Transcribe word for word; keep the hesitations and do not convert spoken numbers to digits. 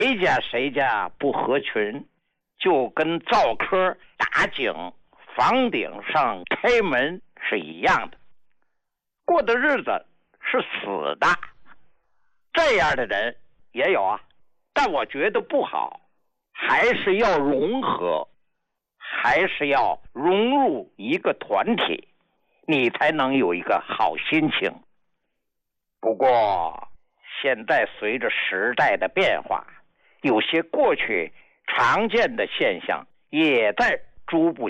谁家谁家不合群，就跟灶科打井、房顶上开门是一样的，过的日子是死的。这样的人也有啊，但我觉得不好，还是要融合，还是要融入一个团体，你才能有一个好心情。不过现在随着时代的变化，有些过去常见的现象也在逐步